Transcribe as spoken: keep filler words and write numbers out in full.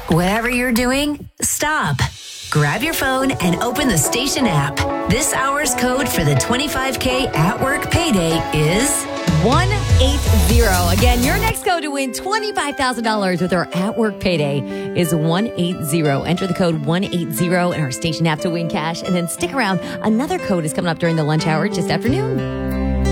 Whatever you're doing, stop. Grab your phone and open the station app. This hour's code for the twenty-five K at work payday is one eight zero. Again, your next code to win twenty-five thousand dollars with our at work payday is one eight zero. Enter the code one eight zero in our station app to win cash, and then stick around. Another code is coming up during the lunch hour just after noon.